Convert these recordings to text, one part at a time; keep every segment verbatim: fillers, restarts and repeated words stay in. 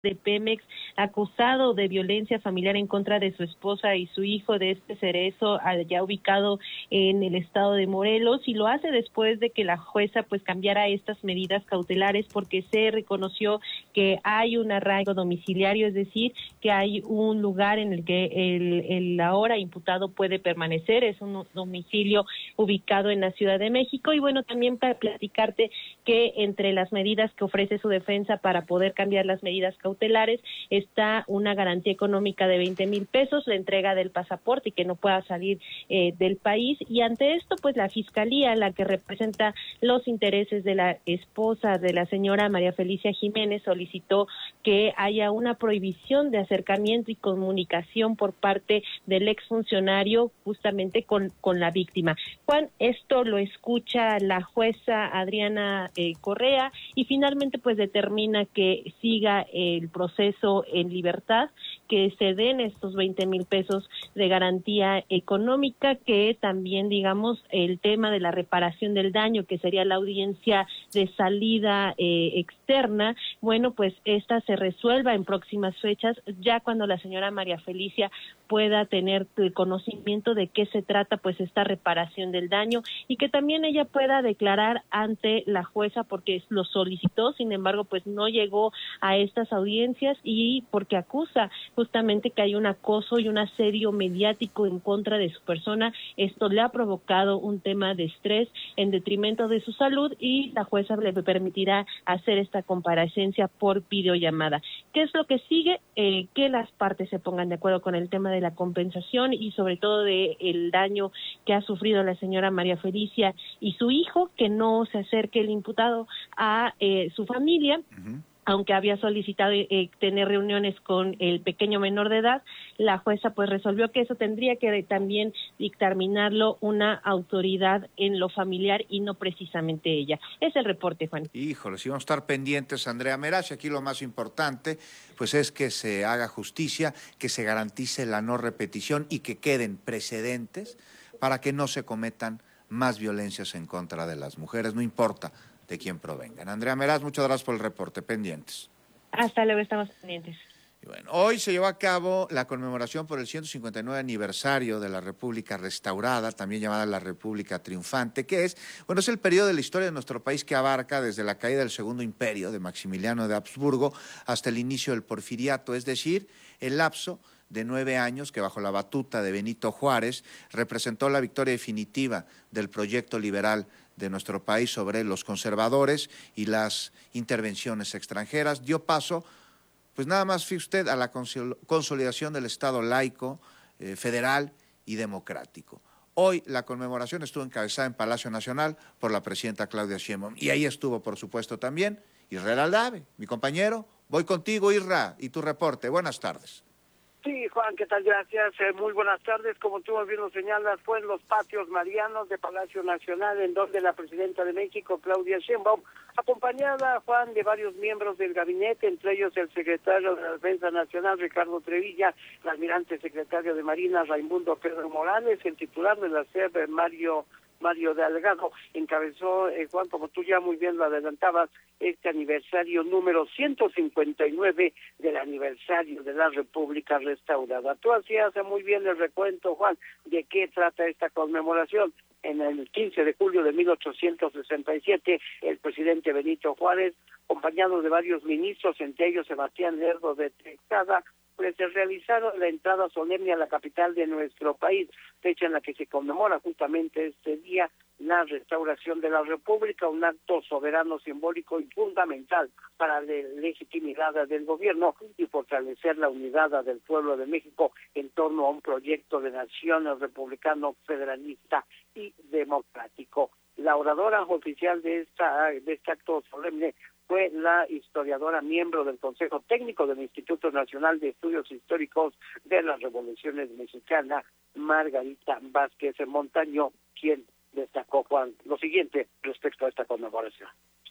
de Pemex, acusado de violencia familiar en contra de su esposa y su hijo de este cerezo, ya ubicado en el estado de Morelos, y lo hace después de que la jueza pues cambiara estas medidas cautelares porque se reconoció que hay un arraigo domiciliario, es decir, que hay un lugar en el que el, el ahora imputado puede permanecer, es un domicilio ubicado en la Ciudad de México. Y bueno, también para platicarte que entre las medidas que ofrece su defensa para poder cambiar las medidas cautelares está una garantía económica de veinte mil pesos, la entrega del pasaporte y que no pueda salir eh, del país. Y ante esto, pues la Fiscalía, la que representa los intereses de la esposa de la señora María Felicia Jiménez, solicitó que haya una prohibición de acercamiento y comunicación por parte del exfuncionario justamente con, con la víctima. Juan, esto lo escucha la jueza Adriana eh, Correa y finalmente pues determina que siga el proceso en libertad, que se den estos veinte mil pesos de garantía económica, que también, digamos, el tema de la reparación del daño, que sería la audiencia de salida eh, externa, bueno, pues esta se resuelva en próximas fechas, ya cuando la señora María Felicia pueda tener el conocimiento de qué se trata, pues esta reparación del daño, y que también ella pueda declarar ante la jueza porque lo solicitó, sin embargo, pues no llegó a estas audiencias y porque acusa justamente que hay un acoso y un asedio mediático en contra de su persona. Esto le ha provocado un tema de estrés en detrimento de su salud y la jueza le permitirá hacer esta comparecencia por videollamada. ¿Qué es lo que sigue? Eh, que las partes se pongan de acuerdo con el tema de la compensación y sobre todo de el daño que ha sufrido la señora María Felicia y su hijo, que no se acerque el imputado a eh, su familia. Uh-huh. Aunque había solicitado eh, tener reuniones con el pequeño menor de edad, la jueza pues resolvió que eso tendría que también dictaminarlo una autoridad en lo familiar y no precisamente ella. Es el reporte, Juan. Híjole, si vamos a estar pendientes, Andrea Meraz, y aquí lo más importante pues es que se haga justicia, que se garantice la no repetición y que queden precedentes para que no se cometan más violencias en contra de las mujeres, no importa de quién provengan. Andrea Meraz, muchas gracias por el reporte. Pendientes. Hasta luego, estamos pendientes. Y bueno, hoy se llevó a cabo la conmemoración por el ciento cincuenta y nueve aniversario de la República Restaurada, también llamada la República Triunfante, que es, bueno, es el periodo de la historia de nuestro país que abarca desde la caída del Segundo Imperio de Maximiliano de Habsburgo hasta el inicio del Porfiriato, es decir, el lapso de nueve años que bajo la batuta de Benito Juárez representó la victoria definitiva del proyecto liberal de nuestro país sobre los conservadores y las intervenciones extranjeras, dio paso, pues nada más, fíjese usted, a la consolidación del Estado laico, eh, federal y democrático. Hoy la conmemoración estuvo encabezada en Palacio Nacional por la presidenta Claudia Sheinbaum, y ahí estuvo, por supuesto, también Israel Aldave, mi compañero. Voy contigo, Isra, y tu reporte. Buenas tardes. Sí, Juan, ¿qué tal? Gracias. Eh, muy buenas tardes. Como tú bien lo señalas, fue en los patios marianos de Palacio Nacional, en donde la presidenta de México, Claudia Sheinbaum, acompañada, Juan, de varios miembros del gabinete, entre ellos el secretario de la Defensa Nacional, Ricardo Trevilla, el almirante secretario de Marina, Raimundo Pedro Morales, el titular de la S E B, Mario Mario Delgado, encabezó, eh, Juan, como tú ya muy bien lo adelantabas, este aniversario número ciento cincuenta y nueve del aniversario de la República Restaurada. Tú hacías muy bien el recuento, Juan, de qué trata esta conmemoración. En el quince de julio de mil ochocientos sesenta y siete, el presidente Benito Juárez, acompañado de varios ministros, entre ellos Sebastián Lerdo de Tejada, pues se realizaron la entrada solemne a la capital de nuestro país, fecha en la que se conmemora justamente este día la restauración de la República, un acto soberano, simbólico y fundamental para la legitimidad del gobierno y fortalecer la unidad del pueblo de México en torno a un proyecto de nación republicano, federalista y democrático. La oradora oficial de esta de este acto solemne fue la historiadora miembro del Consejo Técnico del Instituto Nacional de Estudios Históricos de las Revoluciones Mexicanas, Margarita Vázquez Montaño, quien destacó, Juan, lo siguiente respecto a esta conmemoración.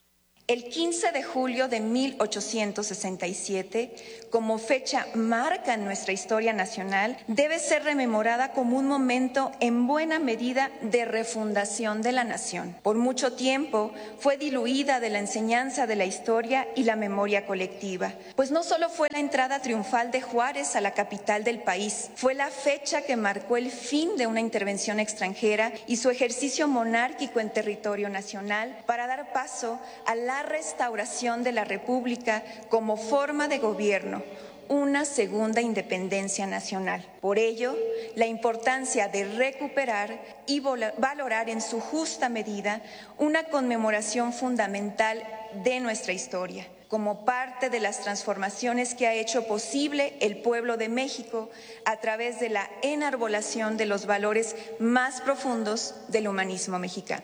El quince de julio de mil ochocientos sesenta y siete, como fecha marca en nuestra historia nacional, debe ser rememorada como un momento en buena medida de refundación de la nación. Por mucho tiempo fue diluida de la enseñanza de la historia y la memoria colectiva, pues no solo fue la entrada triunfal de Juárez a la capital del país, fue la fecha que marcó el fin de una intervención extranjera y su ejercicio monárquico en territorio nacional para dar paso a la restauración de la República como forma de gobierno, una segunda independencia nacional. Por ello, la importancia de recuperar y valorar en su justa medida una conmemoración fundamental de nuestra historia, como parte de las transformaciones que ha hecho posible el pueblo de México a través de la enarbolación de los valores más profundos del humanismo mexicano.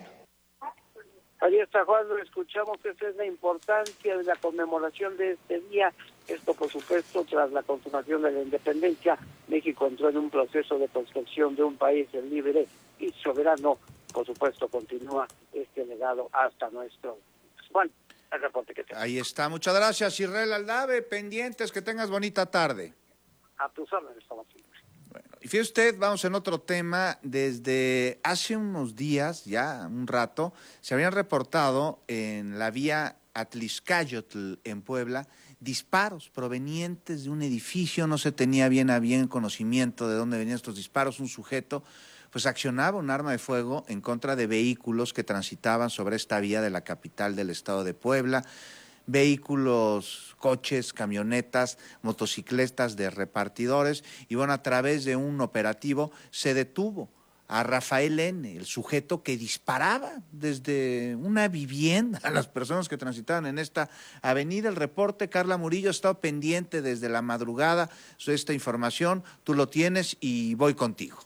Ahí está, Juan, lo escuchamos, esa es la importancia de la conmemoración de este día. Esto, por supuesto, tras la consumación de la independencia, México entró en un proceso de construcción de un país libre y soberano. Por supuesto, continúa este legado hasta nuestro. Juan, el reporte que tenemos. Ahí está, muchas gracias, Israel Aldave, pendientes, que tengas bonita tarde. A tus órdenes, estamos aquí. Bueno, y fíjese usted, vamos en otro tema. Desde hace unos días, ya un rato, se habían reportado en la vía Atlixcayotl, en Puebla, disparos provenientes de un edificio. No se tenía bien a bien conocimiento de dónde venían estos disparos. Un sujeto pues accionaba un arma de fuego en contra de vehículos que transitaban sobre esta vía de la capital del estado de Puebla. Vehículos, coches, camionetas, motocicletas de repartidores, y bueno, a través de un operativo se detuvo a Rafael N., el sujeto que disparaba desde una vivienda a las personas que transitaban en esta avenida. El reporte, Carla Murillo, ha estado pendiente desde la madrugada de esta información, tú lo tienes y voy contigo.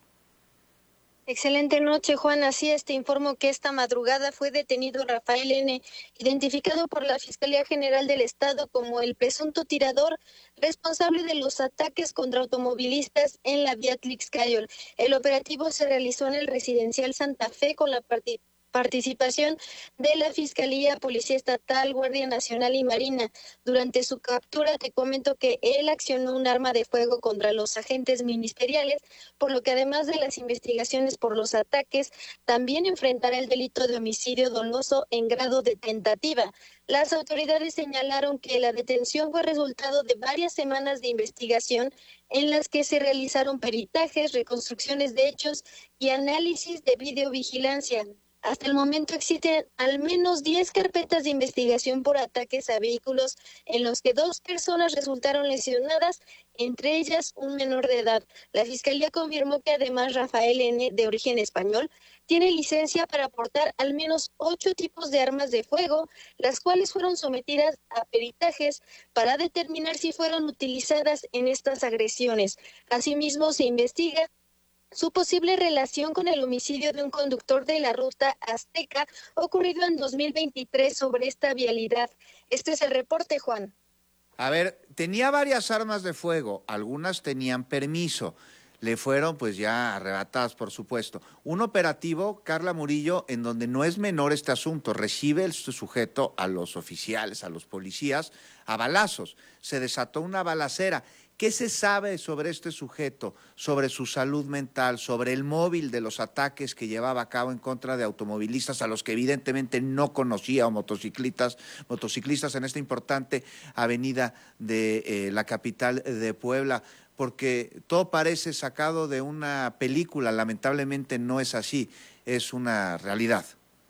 Excelente noche, Juan. Así es, te informo que esta madrugada fue detenido Rafael N., identificado por la Fiscalía General del Estado como el presunto tirador responsable de los ataques contra automovilistas en la vía Atlixcayotl. El operativo se realizó en el residencial Santa Fe con la participación participación de la Fiscalía, Policía Estatal, Guardia Nacional y Marina. Durante su captura te comento que él accionó un arma de fuego contra los agentes ministeriales, por lo que además de las investigaciones por los ataques, también enfrentará el delito de homicidio doloso en grado de tentativa. Las autoridades señalaron que la detención fue resultado de varias semanas de investigación en las que se realizaron peritajes, reconstrucciones de hechos y análisis de videovigilancia. Hasta el momento existen al menos diez carpetas de investigación por ataques a vehículos en los que dos personas resultaron lesionadas, entre ellas un menor de edad. La Fiscalía confirmó que además Rafael N., de origen español, tiene licencia para portar al menos ocho tipos de armas de fuego, las cuales fueron sometidas a peritajes para determinar si fueron utilizadas en estas agresiones. Asimismo, se investiga su posible relación con el homicidio de un conductor de la ruta Azteca ocurrido en dos mil veintitrés sobre esta vialidad. Este es el reporte, Juan. A ver, tenía varias armas de fuego, algunas tenían permiso, le fueron pues ya arrebatadas, por supuesto. Un operativo, Carla Murillo, en donde no es menor este asunto, recibe el sujeto a los oficiales, a los policías, a balazos. Se desató una balacera. ¿Qué se sabe sobre este sujeto, sobre su salud mental, sobre el móvil de los ataques que llevaba a cabo en contra de automovilistas a los que evidentemente no conocía, o motociclistas, motociclistas en esta importante avenida de eh, la capital de Puebla? Porque todo parece sacado de una película, lamentablemente no es así, es una realidad.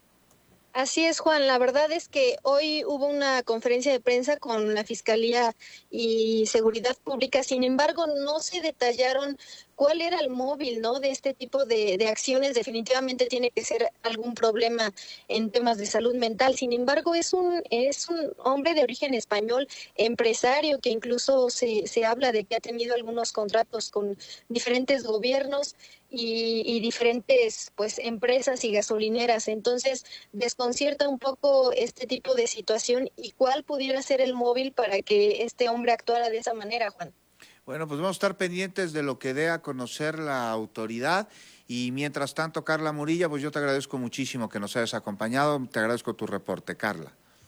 Así es, Juan. La verdad es que hoy hubo una conferencia de prensa con la Fiscalía y Seguridad Pública. Sin embargo, no se detallaron cuál era el móvil, ¿no?, de este tipo de, de acciones. Definitivamente tiene que ser algún problema en temas de salud mental. Sin embargo, es un es un hombre de origen español, empresario, que incluso se, se habla de que ha tenido algunos contratos con diferentes gobiernos y, y diferentes pues empresas y gasolineras. Entonces, desconcierta un poco este tipo de situación y cuál pudiera ser el móvil para que este hombre actuara de esa manera, Juan. Bueno, pues vamos a estar pendientes de lo que dé a conocer la autoridad, y mientras tanto, Carla Murillo, pues yo te agradezco muchísimo que nos hayas acompañado, te agradezco tu reporte, Carla.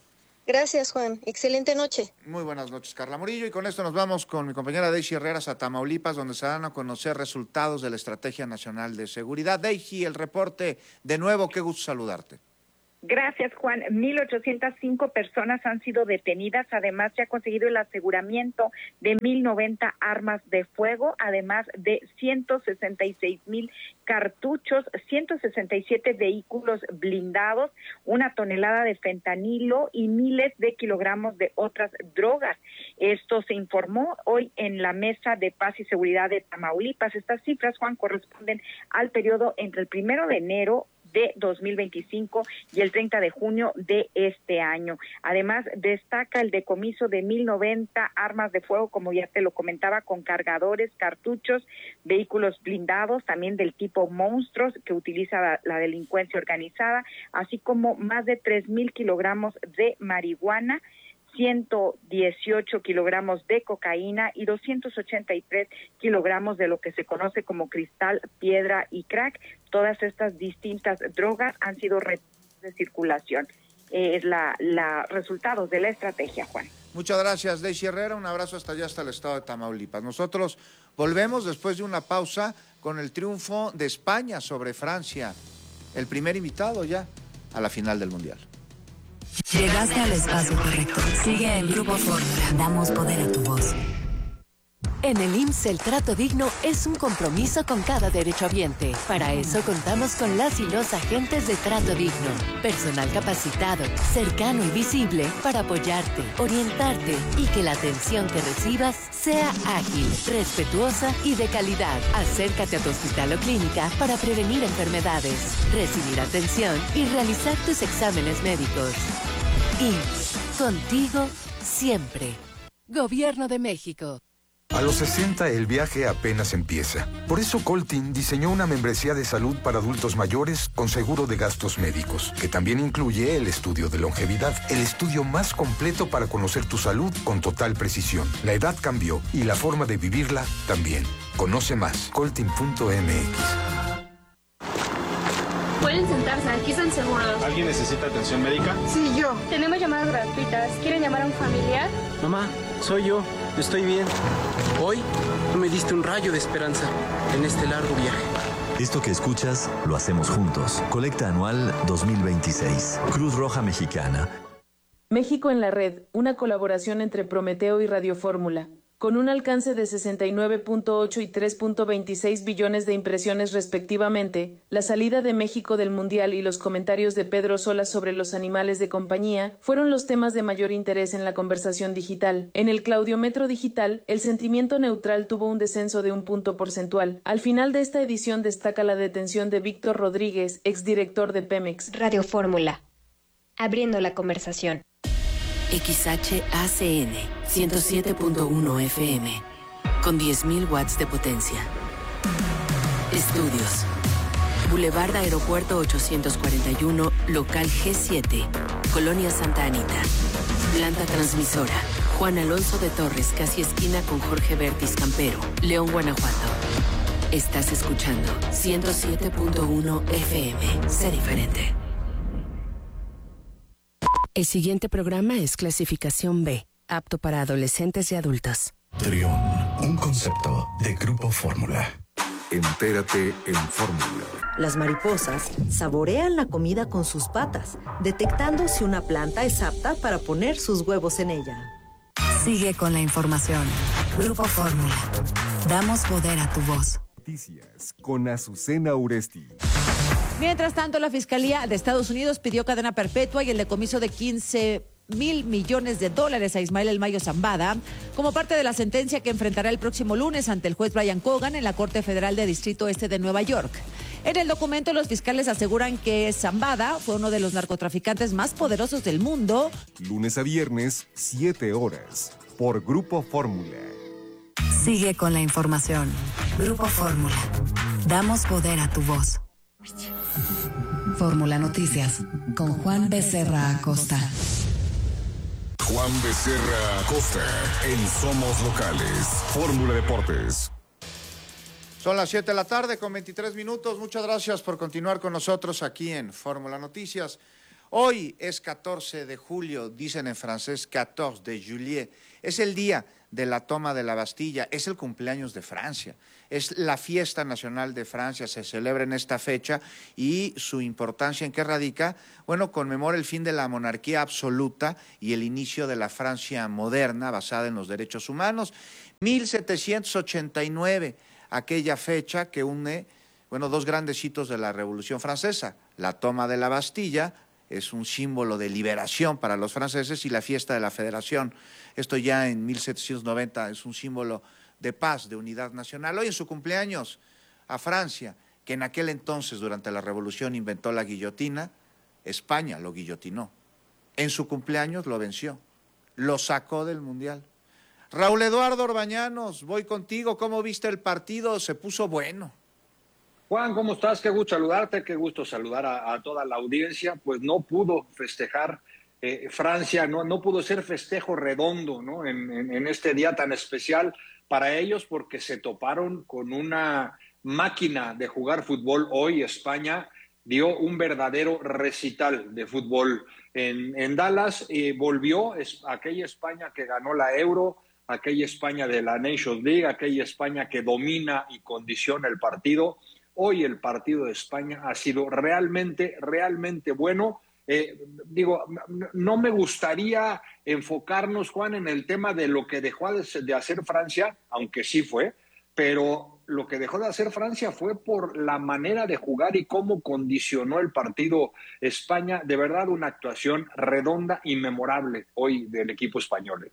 Gracias, Juan. Excelente noche. Muy buenas noches, Carla Murillo. Y con esto nos vamos con mi compañera Deiji Herreras a Tamaulipas, donde se dan a conocer resultados de la Estrategia Nacional de Seguridad. Deiji, el reporte. De nuevo, qué gusto saludarte. Gracias, Juan. mil ochocientas cinco personas han sido detenidas. Además, se ha conseguido el aseguramiento de mil noventa armas de fuego, además de ciento sesenta y seis mil cartuchos, ciento sesenta y siete vehículos blindados, una tonelada de fentanilo y miles de kilogramos de otras drogas. Esto se informó hoy en la Mesa de Paz y Seguridad de Tamaulipas. Estas cifras, Juan, corresponden al periodo entre el primero de enero de dos mil veinticinco y el treinta de junio de este año. Además, destaca el decomiso de mil noventa armas de fuego, como ya te lo comentaba, con cargadores, cartuchos, vehículos blindados, también del tipo monstruos que utiliza la, la delincuencia organizada, así como más de tres mil kilogramos de marihuana, ciento dieciocho kilogramos de cocaína y doscientos ochenta y tres kilogramos de lo que se conoce como cristal, piedra y crack. Todas estas distintas drogas han sido retenidas de circulación. Eh, es la, la resultados de la estrategia, Juan. Muchas gracias, Deiji Herrera. Un abrazo hasta allá, hasta el estado de Tamaulipas. Nosotros volvemos después de una pausa con el triunfo de España sobre Francia, el primer invitado ya a la final del Mundial. Llegaste al espacio correcto. Sigue el Grupo Fórmula. Damos poder a tu voz. En el I M S S el trato digno es un compromiso con cada derechohabiente. Para eso contamos con las y los agentes de trato digno. Personal capacitado, cercano y visible para apoyarte, orientarte y que la atención que recibas sea ágil, respetuosa y de calidad. Acércate a tu hospital o clínica para prevenir enfermedades, recibir atención y realizar tus exámenes médicos. I M S S, contigo siempre. Gobierno de México. A los sesenta el viaje apenas empieza. Por eso Coltin diseñó una membresía de salud para adultos mayores con seguro de gastos médicos, que también incluye el estudio de longevidad, el estudio más completo para conocer tu salud con total precisión. La edad cambió y la forma de vivirla también. Conoce más, coltin punto m x. Pueden sentarse, aquí están seguros. ¿Alguien necesita atención médica? Sí, yo. Tenemos llamadas gratuitas. ¿Quieren llamar a un familiar? Mamá, soy yo. Estoy bien. Hoy me diste un rayo de esperanza en este largo viaje. Esto que escuchas lo hacemos juntos. Colecta anual dos mil veintiséis. Cruz Roja Mexicana. México en la red, una colaboración entre Prometeo y Radio Fórmula. Con un alcance de sesenta y nueve punto ocho y tres punto veintiséis billones de impresiones respectivamente, la salida de México del Mundial y los comentarios de Pedro Sola sobre los animales de compañía fueron los temas de mayor interés en la conversación digital. En el Claudiometro Digital, el sentimiento neutral tuvo un descenso de un punto porcentual. Al final de esta edición destaca la detención de Víctor Rodríguez, exdirector de Pemex. Radio Fórmula, abriendo la conversación. X H A C N ciento siete punto uno F M con diez mil watts de potencia. Estudios. Boulevard Aeropuerto ochocientos cuarenta y uno, local G siete, Colonia Santa Anita. Planta transmisora. Juan Alonso de Torres, casi esquina con Jorge Bertis Campero, León, Guanajuato. Estás escuchando ciento siete punto uno F M. Sé diferente. El siguiente programa es clasificación B, apto para adolescentes y adultos. Trión, un concepto de Grupo Fórmula. Entérate en Fórmula. Las mariposas saborean la comida con sus patas, detectando si una planta es apta para poner sus huevos en ella. Sigue con la información. Grupo Fórmula. Damos poder a tu voz. Noticias con Azucena Uresti. Mientras tanto, la Fiscalía de Estados Unidos pidió cadena perpetua y el decomiso de quince mil millones de dólares a Ismael El Mayo Zambada como parte de la sentencia que enfrentará el próximo lunes ante el juez Brian Cogan en la Corte Federal de Distrito Este de Nueva York. En el documento, los fiscales aseguran que Zambada fue uno de los narcotraficantes más poderosos del mundo. Lunes a viernes, siete horas, por Grupo Fórmula. Sigue con la información. Grupo Fórmula. Damos poder a tu voz. Fórmula Noticias, con Juan Becerra Acosta. Juan Becerra Acosta, en Somos Locales, Fórmula Deportes. Son las siete de la tarde con veintitrés minutos. Muchas gracias por continuar con nosotros aquí en Fórmula Noticias. Hoy es catorce de julio, dicen en francés catorze de juillet. Es el día de la toma de la Bastilla, es el cumpleaños de Francia, es la fiesta nacional de Francia, se celebra en esta fecha y su importancia en qué radica, bueno, conmemora el fin de la monarquía absoluta y el inicio de la Francia moderna basada en los derechos humanos. mil setecientos ochenta y nueve, aquella fecha que une, bueno, dos grandes hitos de la Revolución Francesa, la toma de la Bastilla, es un símbolo de liberación para los franceses, y la fiesta de la Federación. Esto ya en mil setecientos noventa es un símbolo de paz, de unidad nacional. Hoy en su cumpleaños a Francia, que en aquel entonces durante la Revolución inventó la guillotina, España lo guillotinó. En su cumpleaños lo venció, lo sacó del Mundial. Raúl Eduardo Orbañanos, voy contigo. ¿Cómo viste el partido? Se puso bueno. Juan, ¿cómo estás? Qué gusto saludarte, qué gusto saludar a, a toda la audiencia. Pues no pudo festejar eh, Francia, no, no pudo ser festejo redondo, ¿no? En, en, en este día tan especial para ellos, porque se toparon con una máquina de jugar fútbol. Hoy España dio un verdadero recital de fútbol en, en Dallas y volvió es, aquella España que ganó la Euro, aquella España de la Nations League, aquella España que domina y condiciona el partido. Hoy el partido de España ha sido realmente, realmente bueno. Eh, digo, no me gustaría enfocarnos, Juan, en el tema de lo que dejó de hacer Francia, aunque sí fue, pero lo que dejó de hacer Francia fue por la manera de jugar y cómo condicionó el partido España. De verdad, una actuación redonda y memorable hoy del equipo español.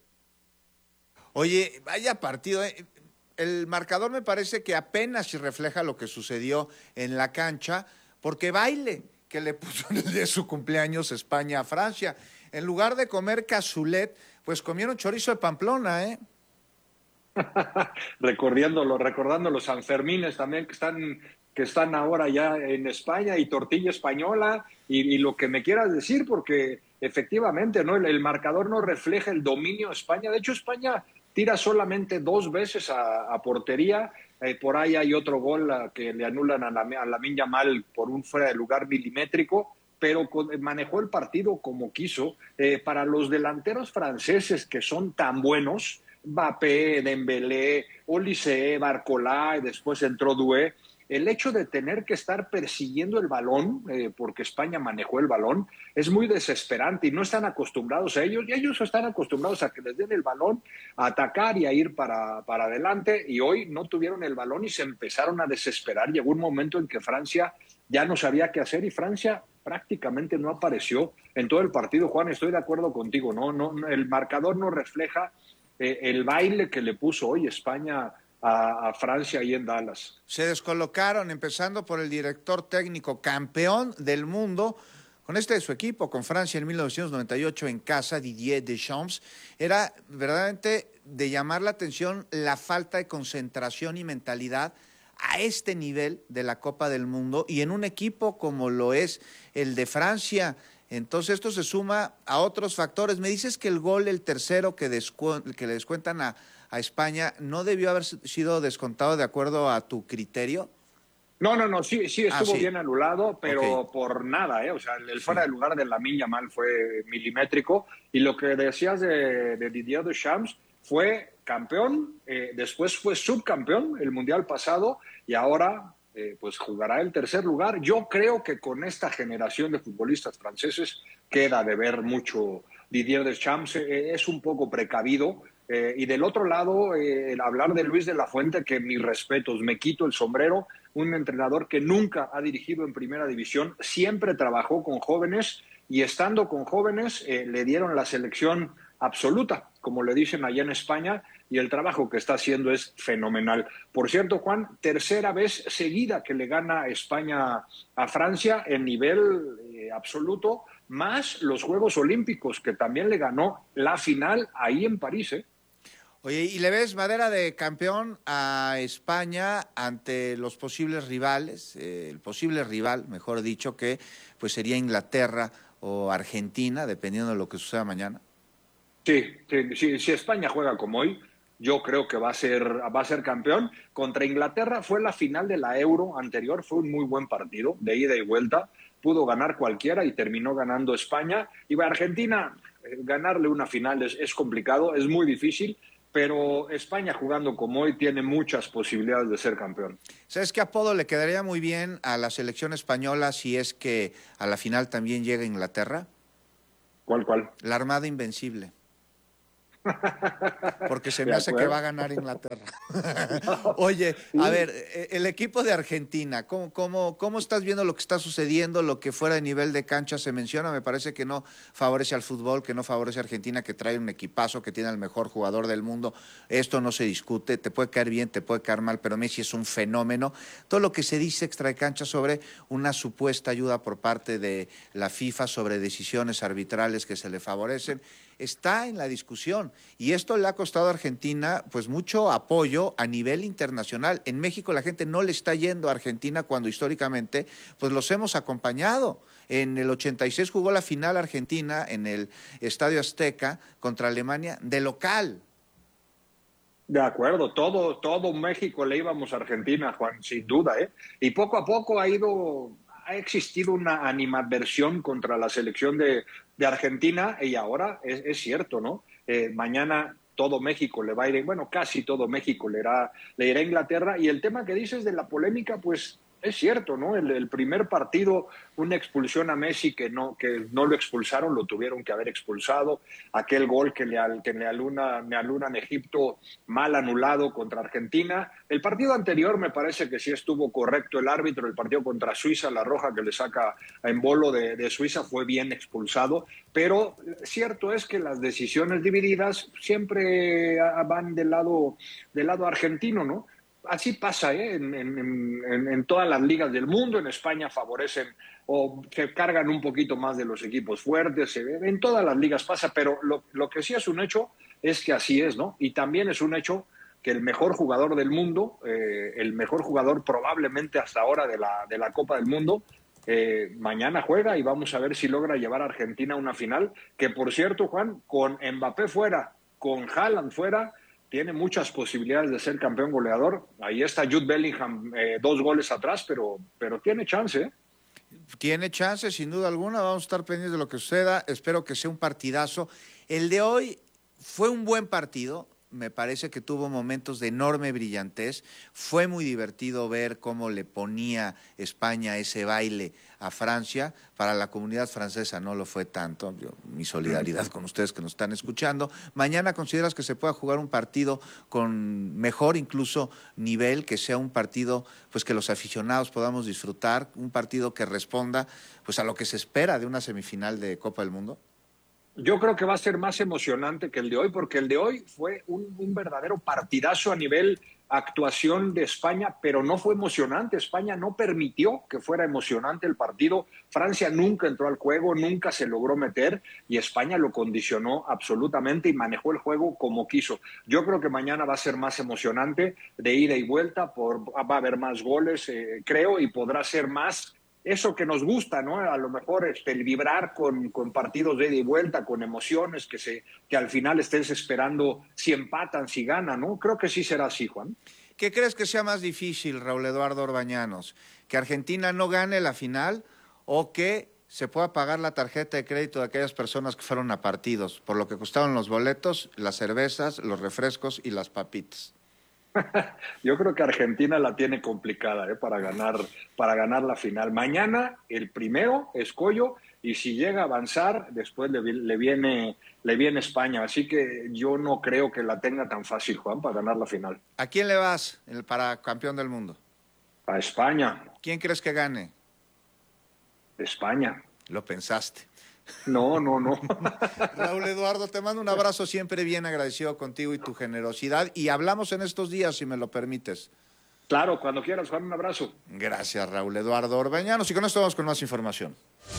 Oye, vaya partido, ¿eh? El marcador me parece que apenas si refleja lo que sucedió en la cancha, porque baile que le puso en el día de su cumpleaños España a Francia. En lugar de comer cazulet, pues comieron chorizo de Pamplona, ¿eh? Recorriéndolo, recordando los Sanfermines también que están, que están ahora ya en España, y tortilla española, y, y lo que me quieras decir, porque efectivamente, ¿no? El, el marcador no refleja el dominio de España. De hecho, España tira solamente dos veces a, a portería. Eh, por ahí hay otro gol a, que le anulan a, la, a Lamine Yamal por un fuera de lugar milimétrico, pero con, manejó el partido como quiso. Eh, para los delanteros franceses que son tan buenos, Mbappé, Dembélé, Olise, Barcola, y después entró Doué, el hecho de tener que estar persiguiendo el balón, eh, porque España manejó el balón, es muy desesperante y no están acostumbrados a ellos. Y ellos están acostumbrados a que les den el balón, a atacar y a ir para, para adelante. Y hoy no tuvieron el balón y se empezaron a desesperar. Llegó un momento en que Francia ya no sabía qué hacer y Francia prácticamente no apareció en todo el partido. Juan, estoy de acuerdo contigo, ¿no? no, no el marcador no refleja eh, el baile que le puso hoy España A, a Francia y en Dallas. Se descolocaron, empezando por el director técnico campeón del mundo, con este de su equipo, con Francia en mil novecientos noventa y ocho en casa, Didier Deschamps. Era verdaderamente de llamar la atención la falta de concentración y mentalidad a este nivel de la Copa del Mundo y en un equipo como lo es el de Francia. Entonces esto se suma a otros factores. Me dices que el gol, el tercero que, descu- que le descuentan a a España, ¿no debió haber sido descontado de acuerdo a tu criterio? No, no, no, sí, sí estuvo ah, sí. bien anulado, pero okay. por nada, ¿eh? O sea, el fuera sí. de lugar de Lamine Yamal fue milimétrico, y lo que decías de, de Didier Deschamps, fue campeón, eh, después fue subcampeón el Mundial pasado, y ahora eh, pues jugará el tercer lugar. Yo creo que con esta generación de futbolistas franceses queda de ver mucho Didier Deschamps, eh, es un poco precavido. Eh, y del otro lado, eh, el hablar de Luis de la Fuente, que mis respetos, me quito el sombrero, un entrenador que nunca ha dirigido en primera división, siempre trabajó con jóvenes y estando con jóvenes eh, le dieron la selección absoluta, como le dicen allá en España, y el trabajo que está haciendo es fenomenal. Por cierto, Juan, tercera vez seguida que le gana España a Francia en nivel eh, absoluto, más los Juegos Olímpicos, que también le ganó la final ahí en París, ¿eh? Oye, ¿y le ves madera de campeón a España ante los posibles rivales? Eh, el posible rival, mejor dicho, que pues sería Inglaterra o Argentina, dependiendo de lo que suceda mañana. Sí, sí, sí, si España juega como hoy, yo creo que va a ser, va a ser campeón. Contra Inglaterra fue la final de la Euro anterior, fue un muy buen partido, de ida y vuelta, pudo ganar cualquiera y terminó ganando España. Y a Argentina, eh, ganarle una final es, es complicado, es muy difícil, pero España jugando como hoy tiene muchas posibilidades de ser campeón. ¿Sabes qué apodo le quedaría muy bien a la selección española si es que a la final también llega Inglaterra? ¿Cuál, cuál? La Armada Invencible. Porque se me hace que va a ganar Inglaterra. Oye, a ver, el equipo de Argentina, ¿cómo, cómo, ¿cómo estás viendo lo que está sucediendo? Lo que fuera de nivel de cancha se menciona, me parece que no favorece al fútbol, que no favorece a Argentina, que trae un equipazo, que tiene al mejor jugador del mundo. Esto no se discute, te puede caer bien, te puede caer mal, pero Messi es un fenómeno. Todo lo que se dice extra de cancha sobre una supuesta ayuda por parte de la FIFA sobre decisiones arbitrales que se le favorecen, está en la discusión y esto le ha costado a Argentina pues mucho apoyo a nivel internacional. En México la gente no le está yendo a Argentina cuando históricamente pues los hemos acompañado. En el ochenta y seis jugó la final Argentina en el Estadio Azteca contra Alemania de local. De acuerdo, todo, todo México le íbamos a Argentina, Juan, sin duda, ¿eh? Y poco a poco ha ido, ha existido una animadversión contra la selección de de Argentina, y ahora es, es cierto, ¿no? Eh, mañana todo México le va a ir, bueno, casi todo México le irá, le irá a Inglaterra, y el tema que dices de la polémica, pues es cierto, ¿no? El, el primer partido, una expulsión a Messi que no, que no lo expulsaron, lo tuvieron que haber expulsado, aquel gol que le, que le aluna, me alunan Egipto mal anulado contra Argentina. El partido anterior me parece que sí estuvo correcto el árbitro, el partido contra Suiza, la roja que le saca a Embolo de, de Suiza fue bien expulsado, pero cierto es que las decisiones divididas siempre van del lado, del lado argentino, ¿no? Así pasa ¿eh? en, en, en, en todas las ligas del mundo. En España favorecen o se cargan un poquito más de los equipos fuertes. En todas las ligas pasa, pero lo, lo que sí es un hecho es que así es, ¿no? Y también es un hecho que el mejor jugador del mundo, eh, el mejor jugador probablemente hasta ahora de la, de la Copa del Mundo, eh, mañana juega y vamos a ver si logra llevar a Argentina a una final, que por cierto, Juan, con Mbappé fuera, con Haaland fuera, tiene muchas posibilidades de ser campeón goleador. Ahí está Jude Bellingham, eh, dos goles atrás, pero, pero tiene chance, ¿eh? Tiene chance, sin duda alguna. Vamos a estar pendientes de lo que suceda. Espero que sea un partidazo. El de hoy fue un buen partido. Me parece que tuvo momentos de enorme brillantez. Fue muy divertido ver cómo le ponía España ese baile a Francia. Para la comunidad francesa no lo fue tanto. Yo, mi solidaridad con ustedes que nos están escuchando. Mañana, ¿consideras que se pueda jugar un partido con mejor incluso nivel, que sea un partido pues que los aficionados podamos disfrutar, un partido que responda pues a lo que se espera de una semifinal de Copa del Mundo? Yo creo que va a ser más emocionante que el de hoy, porque el de hoy fue un, un verdadero partidazo a nivel actuación de España, pero no fue emocionante. España no permitió que fuera emocionante el partido. Francia nunca entró al juego, nunca se logró meter y España lo condicionó absolutamente y manejó el juego como quiso. Yo creo que mañana va a ser más emocionante de ida y vuelta, por, va a haber más goles, eh, creo, y podrá ser más eso que nos gusta, ¿no? A lo mejor este, el vibrar con, con partidos de ida y vuelta, con emociones, que, se, que al final estés esperando si empatan, si ganan, ¿no? Creo que sí será así, Juan. ¿Qué crees que sea más difícil, Raúl Eduardo Orbañanos? ¿Que Argentina no gane la final o que se pueda pagar la tarjeta de crédito de aquellas personas que fueron a partidos, por lo que costaron los boletos, las cervezas, los refrescos y las papitas? Yo creo que Argentina la tiene complicada ¿eh? para ganar, para ganar la final. Mañana el primero es Collo y si llega a avanzar después le, le viene le viene España. Así que yo no creo que la tenga tan fácil, Juan, para ganar la final. ¿A quién le vas el para campeón del mundo? A España. ¿Quién crees que gane? España. Lo pensaste. No, no, no. Raúl Eduardo, te mando un abrazo, siempre bien agradecido contigo y tu generosidad. Y hablamos en estos días, si me lo permites. Claro, cuando quieras, Juan, un abrazo. Gracias, Raúl Eduardo Orbañanos. Y con esto vamos con más información.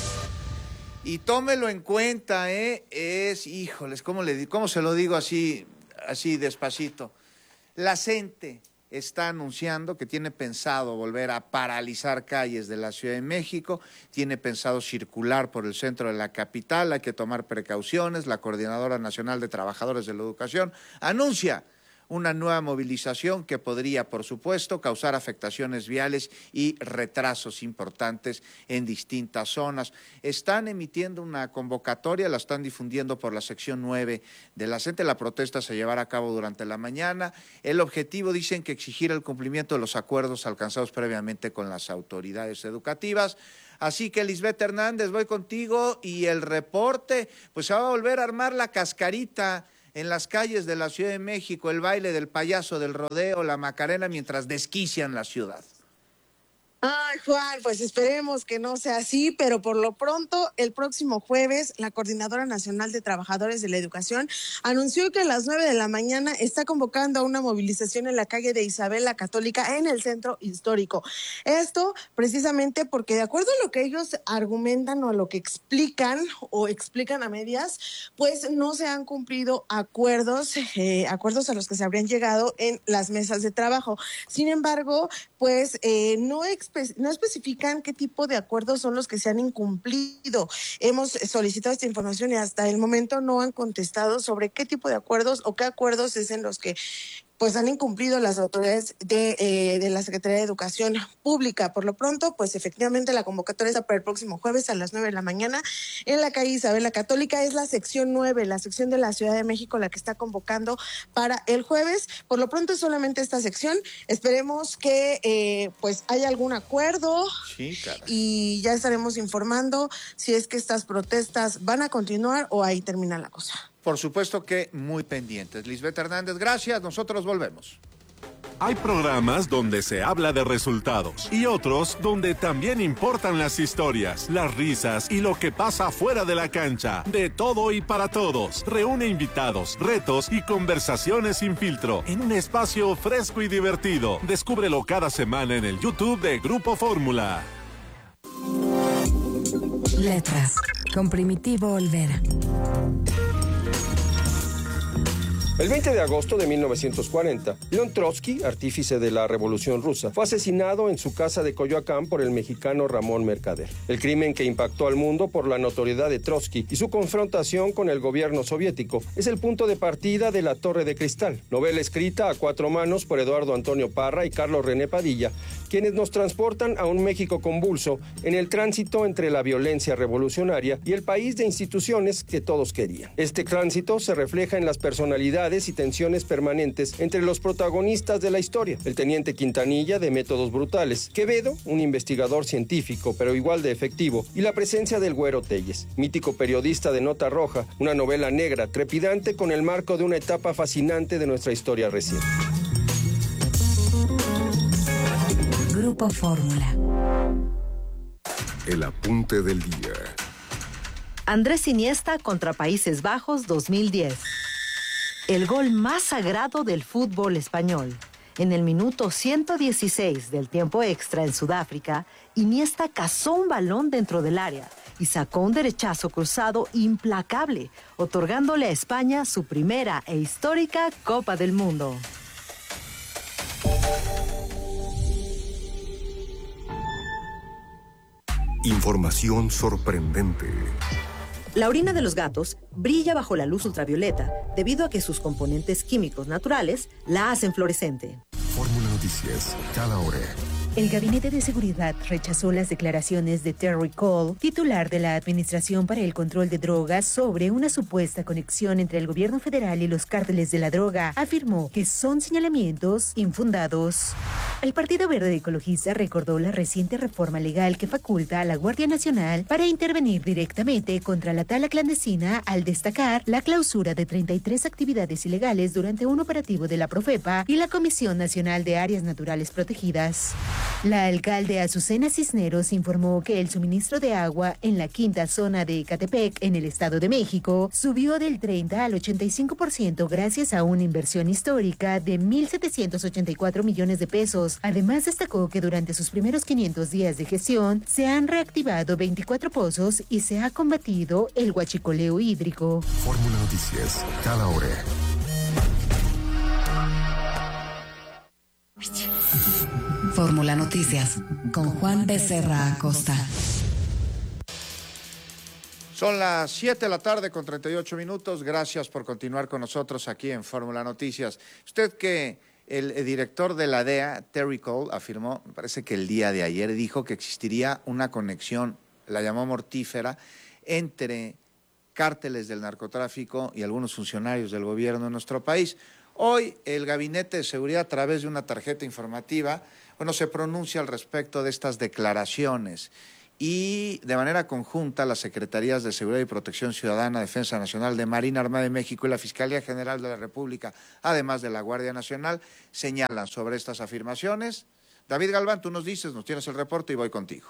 Y tómelo en cuenta, ¿eh? Es, híjoles, ¿cómo, le, cómo se lo digo así, así despacito? La gente está anunciando que tiene pensado volver a paralizar calles de la Ciudad de México, tiene pensado circular por el centro de la capital, hay que tomar precauciones. La Coordinadora Nacional de Trabajadores de la Educación anuncia una nueva movilización que podría, por supuesto, causar afectaciones viales y retrasos importantes en distintas zonas. Están emitiendo una convocatoria, la están difundiendo por la sección nueve de la C E N T E. La protesta se llevará a cabo durante la mañana. El objetivo, dicen, que exigir el cumplimiento de los acuerdos alcanzados previamente con las autoridades educativas. Así que, Lisbeth Hernández, voy contigo y el reporte, pues se va a volver a armar la cascarita en las calles de la Ciudad de México, el baile del payaso del rodeo, la Macarena, mientras desquician la ciudad. Ay, Juan, pues esperemos que no sea así, pero por lo pronto, el próximo jueves, la Coordinadora Nacional de Trabajadores de la Educación anunció que a las nueve de la mañana está convocando a una movilización en la calle de Isabel la Católica en el centro histórico. Esto precisamente porque, de acuerdo a lo que ellos argumentan o a lo que explican o explican a medias, pues no se han cumplido acuerdos, eh, acuerdos a los que se habrían llegado en las mesas de trabajo. Sin embargo, pues eh, no explican no especifican qué tipo de acuerdos son los que se han incumplido. Hemos solicitado esta información y hasta el momento no han contestado sobre qué tipo de acuerdos o qué acuerdos es en los que pues han incumplido las autoridades de, eh, de la Secretaría de Educación Pública. Por lo pronto, pues efectivamente la convocatoria está para el próximo jueves a las nueve de la mañana en la calle Isabel la Católica. Es la sección nueve, la sección de la Ciudad de México, la que está convocando para el jueves. Por lo pronto solamente esta sección. Esperemos que eh, pues haya algún acuerdo. Sí, claro. Y ya estaremos informando si es que estas protestas van a continuar o ahí termina la cosa. Por supuesto que muy pendientes. Lisbeth Hernández, gracias. Nosotros volvemos. Hay programas donde se habla de resultados y otros donde también importan las historias, las risas y lo que pasa fuera de la cancha. De todo y para todos. Reúne invitados, retos y conversaciones sin filtro en un espacio fresco y divertido. Descúbrelo cada semana en el YouTube de Grupo Fórmula. Letras, con Primitivo Olvera. El veinte de agosto de mil novecientos cuarenta, León Trotsky, artífice de la Revolución Rusa, fue asesinado en su casa de Coyoacán por el mexicano Ramón Mercader. El crimen que impactó al mundo por la notoriedad de Trotsky y su confrontación con el gobierno soviético es el punto de partida de La Torre de Cristal, novela escrita a cuatro manos por Eduardo Antonio Parra y Carlos René Padilla, quienes nos transportan a un México convulso en el tránsito entre la violencia revolucionaria y el país de instituciones que todos querían. Este tránsito se refleja en las personalidades y tensiones permanentes entre los protagonistas de la historia. El teniente Quintanilla, de métodos brutales, Quevedo, un investigador científico pero igual de efectivo, y la presencia del Güero Telles, mítico periodista de Nota Roja, una novela negra trepidante con el marco de una etapa fascinante de nuestra historia reciente. Grupo Fórmula. El apunte del día. Andrés Iniesta contra Países Bajos dos mil diez. El gol más sagrado del fútbol español. En el minuto ciento dieciséis del tiempo extra en Sudáfrica, Iniesta cazó un balón dentro del área y sacó un derechazo cruzado implacable, otorgándole a España su primera e histórica Copa del Mundo. Información sorprendente. La orina de los gatos brilla bajo la luz ultravioleta debido a que sus componentes químicos naturales la hacen fluorescente. Fórmula Noticias, cada hora. El Gabinete de Seguridad rechazó las declaraciones de Terry Cole, titular de la Administración para el Control de Drogas, sobre una supuesta conexión entre el gobierno federal y los cárteles de la droga. Afirmó que son señalamientos infundados. El Partido Verde Ecologista recordó la reciente reforma legal que faculta a la Guardia Nacional para intervenir directamente contra la tala clandestina, al destacar la clausura de treinta y tres actividades ilegales durante un operativo de la Profepa y la Comisión Nacional de Áreas Naturales Protegidas. La alcalde Azucena Cisneros informó que el suministro de agua en la quinta zona de Ecatepec, en el Estado de México, subió del treinta al ochenta y cinco por ciento gracias a una inversión histórica de mil setecientos ochenta y cuatro millones de pesos. Además, destacó que durante sus primeros quinientos días de gestión se han reactivado veinticuatro pozos y se ha combatido el huachicoleo hídrico. Fórmula Noticias, cada hora. Fórmula Noticias, con Juan Becerra Acosta. Son las siete de la tarde con treinta y ocho minutos. Gracias por continuar con nosotros aquí en Fórmula Noticias. Usted que el, el director de la D E A, Terry Cole, afirmó, me parece que el día de ayer, dijo que existiría una conexión, la llamó mortífera, entre cárteles del narcotráfico y algunos funcionarios del gobierno de nuestro país. Hoy el Gabinete de Seguridad, a través de una tarjeta informativa, bueno, se pronuncia al respecto de estas declaraciones. Y de manera conjunta las Secretarías de Seguridad y Protección Ciudadana, Defensa Nacional, de Marina Armada de México y la Fiscalía General de la República, además de la Guardia Nacional, señalan sobre estas afirmaciones. David Galván, tú nos dices, nos tienes el reporte y voy contigo.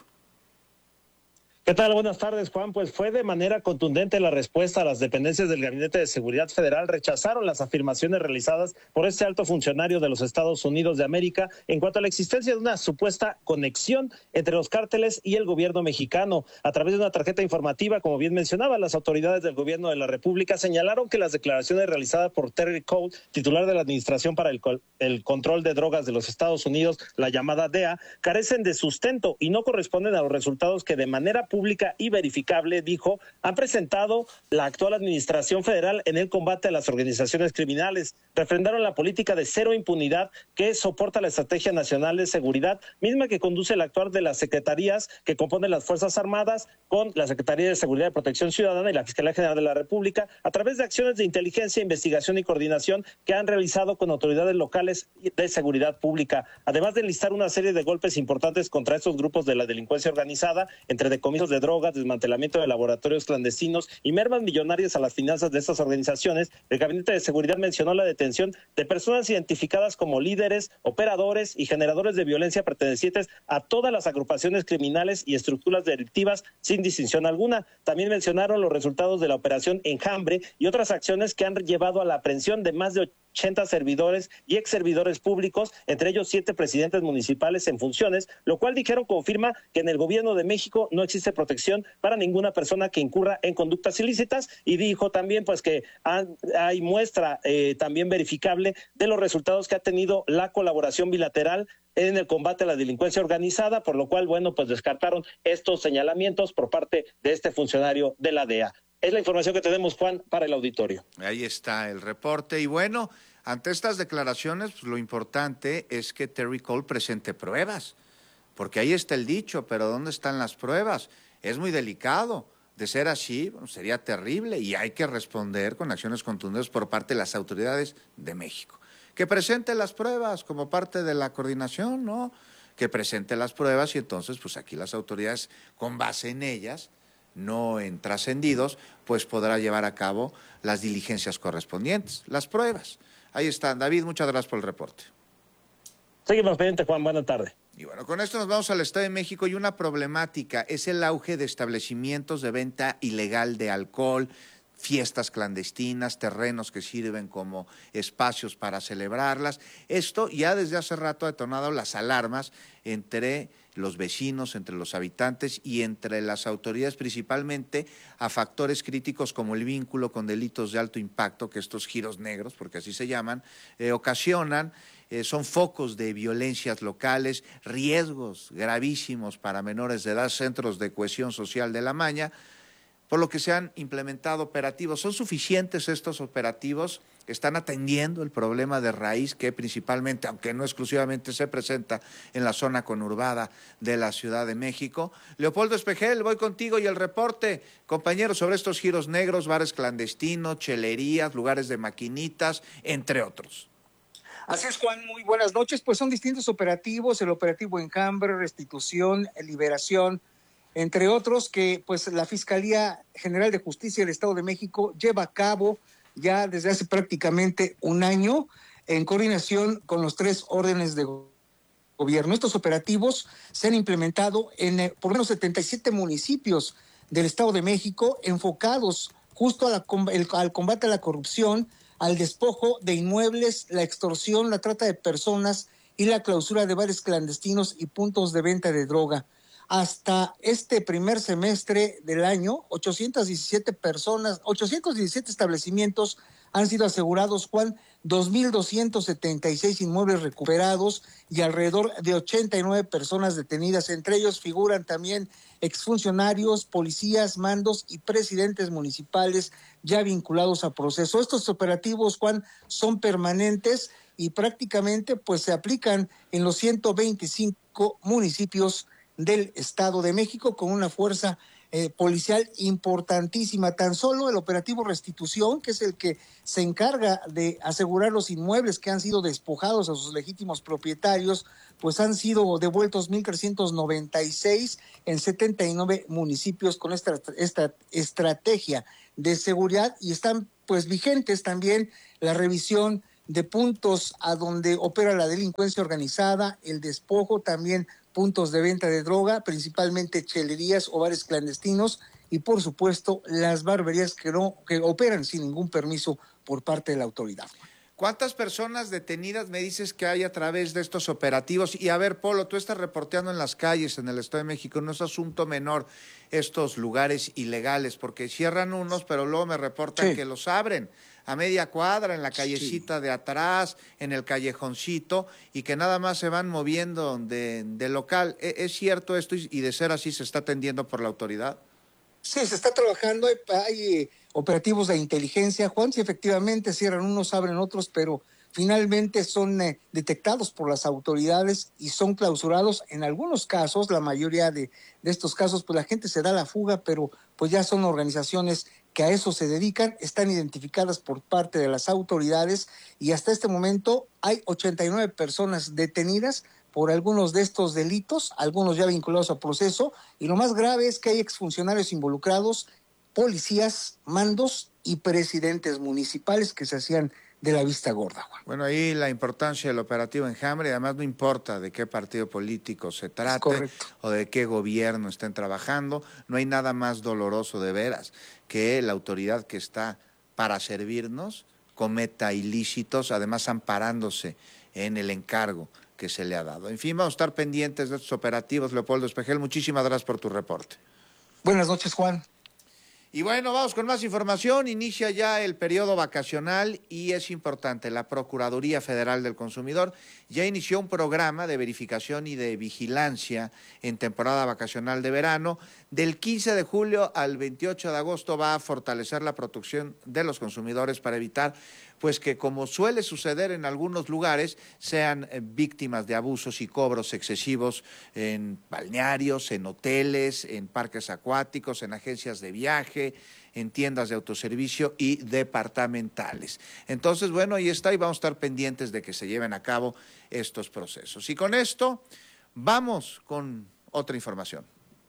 ¿Qué tal? Buenas tardes, Juan. Pues fue de manera contundente la respuesta a las dependencias del Gabinete de Seguridad Federal. Rechazaron las afirmaciones realizadas por este alto funcionario de los Estados Unidos de América en cuanto a la existencia de una supuesta conexión entre los cárteles y el gobierno mexicano. A través de una tarjeta informativa, como bien mencionaba, las autoridades del gobierno de la República señalaron que las declaraciones realizadas por Terry Cole, titular de la Administración para el, el Control de Drogas de los Estados Unidos, la llamada D E A, carecen de sustento y no corresponden a los resultados que de manera pública y verificable, dijo, han presentado la actual administración federal en el combate a las organizaciones criminales. Refrendaron la política de cero impunidad que soporta la Estrategia Nacional de Seguridad, misma que conduce el actuar de las secretarías que componen las Fuerzas Armadas con la Secretaría de Seguridad y Protección Ciudadana y la Fiscalía General de la República, a través de acciones de inteligencia, investigación y coordinación que han realizado con autoridades locales de seguridad pública, además de enlistar una serie de golpes importantes contra estos grupos de la delincuencia organizada, entre decomisos de drogas, desmantelamiento de laboratorios clandestinos y mermas millonarias a las finanzas de estas organizaciones. El Gabinete de Seguridad mencionó la detención de personas identificadas como líderes, operadores y generadores de violencia pertenecientes a todas las agrupaciones criminales y estructuras delictivas sin distinción alguna. También mencionaron los resultados de la operación Enjambre y otras acciones que han llevado a la aprehensión de más de ochenta servidores y ex servidores públicos, entre ellos siete presidentes municipales en funciones, lo cual dijeron confirma que en el gobierno de México no existe protección para ninguna persona que incurra en conductas ilícitas, y dijo también pues que han, hay muestra eh, también verificable de los resultados que ha tenido la colaboración bilateral en el combate a la delincuencia organizada, por lo cual, bueno, pues descartaron estos señalamientos por parte de este funcionario de la D E A. Es la información que tenemos, Juan, para el auditorio. Ahí está el reporte. Y bueno, ante estas declaraciones, pues, lo importante es que Terry Cole presente pruebas, porque ahí está el dicho, pero ¿dónde están las pruebas? Es muy delicado. De ser así, bueno, sería terrible y hay que responder con acciones contundentes por parte de las autoridades de México. Que presente las pruebas como parte de la coordinación, ¿no? Que presente las pruebas y entonces, pues aquí las autoridades, con base en ellas, no en trascendidos, pues podrá llevar a cabo las diligencias correspondientes, las pruebas. Ahí están. David, muchas gracias por el reporte. Seguimos pendiente, Juan. Buenas tardes. Y bueno, con esto nos vamos al Estado de México y una problemática es el auge de establecimientos de venta ilegal de alcohol, fiestas clandestinas, terrenos que sirven como espacios para celebrarlas. Esto ya desde hace rato ha detonado las alarmas entre los vecinos, entre los habitantes y entre las autoridades, principalmente a factores críticos como el vínculo con delitos de alto impacto que estos giros negros, porque así se llaman, eh, ocasionan. Eh, son focos de violencias locales, riesgos gravísimos para menores de edad, centros de cohesión social de la Maña, por lo que se han implementado operativos. ¿Son suficientes estos operativos? ¿Están atendiendo el problema de raíz que principalmente, aunque no exclusivamente, se presenta en la zona conurbada de la Ciudad de México? Leopoldo Espejel, voy contigo y el reporte, compañeros, sobre estos giros negros, bares clandestinos, chelerías, lugares de maquinitas, entre otros. Así es, Juan, muy buenas noches. Pues son distintos operativos, el operativo Enjambre, Restitución, Liberación, entre otros que pues la Fiscalía General de Justicia del Estado de México lleva a cabo ya desde hace prácticamente un año en coordinación con los tres órdenes de gobierno. Estos operativos se han implementado en eh, por lo menos setenta y siete municipios del Estado de México, enfocados justo a la, el, al combate a la corrupción, al despojo de inmuebles, la extorsión, la trata de personas y la clausura de bares clandestinos y puntos de venta de droga. Hasta este primer semestre del año, ochocientas diecisiete personas, ochocientos diecisiete establecimientos han sido asegurados, Juan, dos mil doscientos setenta y seis inmuebles recuperados y alrededor de ochenta y nueve personas detenidas. Entre ellos figuran también exfuncionarios, policías, mandos y presidentes municipales ya vinculados a proceso. Estos operativos, Juan, son permanentes y prácticamente pues se aplican en los ciento veinticinco municipios del Estado de México con una fuerza Eh, policial importantísima. Tan solo el operativo Restitución, que es el que se encarga de asegurar los inmuebles que han sido despojados a sus legítimos propietarios, pues han sido devueltos mil trescientos noventa y seis en setenta y nueve municipios con esta, esta estrategia de seguridad, y están pues vigentes también la revisión de puntos a donde opera la delincuencia organizada, el despojo, también puntos de venta de droga, principalmente chelerías o bares clandestinos, y por supuesto las barberías que no que operan sin ningún permiso por parte de la autoridad. ¿Cuántas personas detenidas me dices que hay a través de estos operativos? Y a ver, Polo, tú estás reporteando en las calles en el Estado de México, no es asunto menor estos lugares ilegales, porque cierran unos, pero luego me reportan sí. que los abren a media cuadra, en la callecita sí. de atrás, en el callejoncito, y que nada más se van moviendo de, de local. ¿Es cierto esto? Y de ser así, ¿se está atendiendo por la autoridad? Sí, se está trabajando, hay, hay operativos de inteligencia, Juan, si efectivamente cierran unos, abren otros, pero finalmente son eh, detectados por las autoridades y son clausurados. En algunos casos, la mayoría de, de estos casos, pues la gente se da la fuga, pero pues ya son organizaciones que a eso se dedican, están identificadas por parte de las autoridades, y hasta este momento hay ochenta y nueve personas detenidas por algunos de estos delitos, algunos ya vinculados a proceso, y lo más grave es que hay exfuncionarios involucrados, policías, mandos y presidentes municipales que se hacían de la vista gorda, Juan. Bueno, ahí la importancia del operativo Enjambre, y además no importa de qué partido político se trate o de qué gobierno estén trabajando, no hay nada más doloroso de veras que la autoridad que está para servirnos cometa ilícitos, además amparándose en el encargo que se le ha dado. En fin, vamos a estar pendientes de estos operativos. Leopoldo Espejel, muchísimas gracias por tu reporte. Buenas noches, Juan. Y bueno, vamos con más información. Inicia ya el periodo vacacional y es importante, la Procuraduría Federal del Consumidor ya inició un programa de verificación y de vigilancia en temporada vacacional de verano. Del quince de julio al veintiocho de agosto va a fortalecer la protección de los consumidores para evitar pues que, como suele suceder en algunos lugares, sean eh, víctimas de abusos y cobros excesivos en balnearios, en hoteles, en parques acuáticos, en agencias de viaje, en tiendas de autoservicio y departamentales. Entonces, bueno, ahí está, y vamos a estar pendientes de que se lleven a cabo estos procesos. Y con esto, vamos con otra información.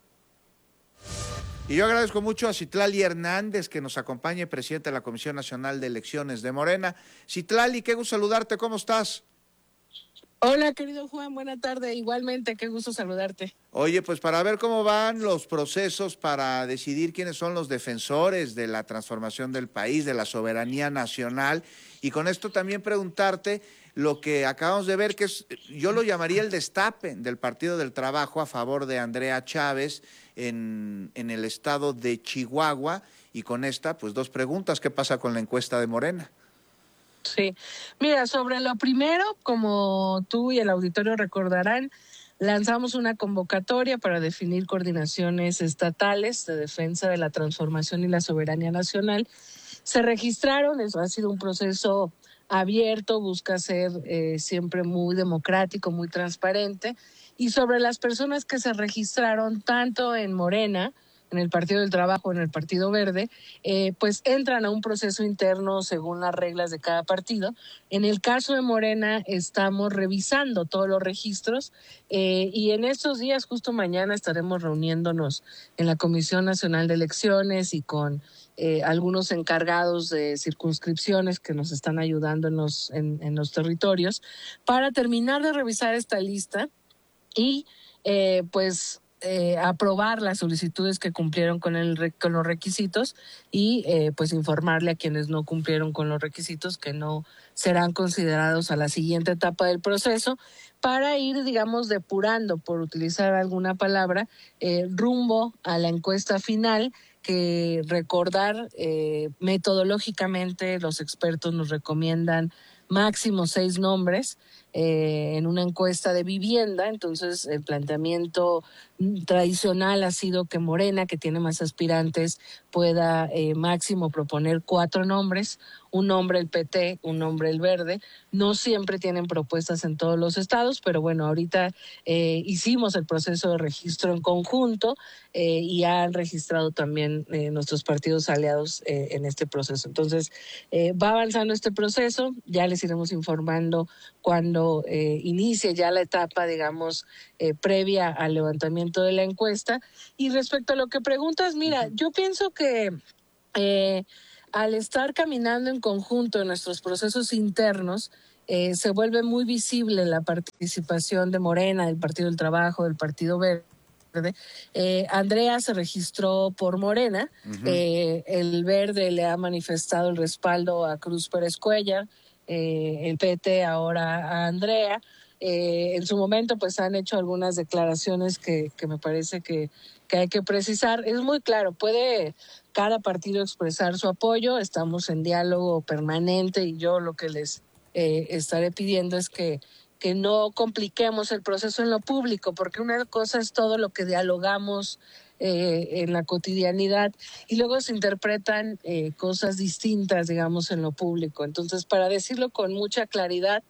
Y yo agradezco mucho a Citlali Hernández, que nos acompaña, presidente de la Comisión Nacional de Elecciones de Morena. Citlali, qué gusto saludarte, ¿cómo estás? Hola, querido Juan, buena tarde, igualmente, qué gusto saludarte. Oye, pues para ver cómo van los procesos para decidir quiénes son los defensores de la transformación del país, de la soberanía nacional, y con esto también preguntarte lo que acabamos de ver, que es, yo lo llamaría el destape del Partido del Trabajo a favor de Andrea Chávez en, en el estado de Chihuahua, y con esta, pues dos preguntas, ¿qué pasa con la encuesta de Morena? Sí, mira, sobre lo primero, como tú y el auditorio recordarán, lanzamos una convocatoria para definir coordinaciones estatales de defensa de la transformación y la soberanía nacional. Se registraron, eso ha sido un proceso abierto, busca ser eh, siempre muy democrático, muy transparente. Y sobre las personas que se registraron tanto en Morena, en el Partido del Trabajo, en el Partido Verde, eh, pues entran a un proceso interno según las reglas de cada partido. En el caso de Morena estamos revisando todos los registros eh, y en estos días, justo mañana, estaremos reuniéndonos en la Comisión Nacional de Elecciones y con eh, algunos encargados de circunscripciones que nos están ayudando en los, en, en los territorios para terminar de revisar esta lista y eh, pues Eh, aprobar las solicitudes que cumplieron con, el, con los requisitos y eh, pues informarle a quienes no cumplieron con los requisitos que no serán considerados a la siguiente etapa del proceso para ir, digamos, depurando, por utilizar alguna palabra, eh, rumbo a la encuesta final, que recordar eh, metodológicamente los expertos nos recomiendan máximo seis nombres eh, en una encuesta de vivienda. Entonces el planteamiento tradicional ha sido que Morena, que tiene más aspirantes, pueda eh, máximo proponer cuatro nombres, un nombre el P T, un nombre el Verde. No siempre tienen propuestas en todos los estados, pero bueno, ahorita eh, hicimos el proceso de registro en conjunto eh, y han registrado también eh, nuestros partidos aliados eh, en este proceso. Entonces, eh, va avanzando este proceso, ya les iremos informando cuando eh, inicie ya la etapa, digamos, eh, previa al levantamiento de la encuesta. Y respecto a lo que preguntas, mira, yo pienso que eh, al estar caminando en conjunto en nuestros procesos internos, eh, se vuelve muy visible la participación de Morena, del Partido del Trabajo, del Partido Verde. Eh, Andrea se registró por Morena, uh-huh. eh, el Verde le ha manifestado el respaldo a Cruz Pérez Cuellar, eh, el P T ahora a Andrea. Eh, en su momento pues han hecho algunas declaraciones que, que me parece que, que hay que precisar. Es muy claro, puede cada partido expresar su apoyo, estamos en diálogo permanente y yo lo que les eh, estaré pidiendo es que, que no compliquemos el proceso en lo público, porque una cosa es todo lo que dialogamos eh, en la cotidianidad y luego se interpretan eh, cosas distintas, digamos, en lo público. Entonces, para decirlo con mucha claridad,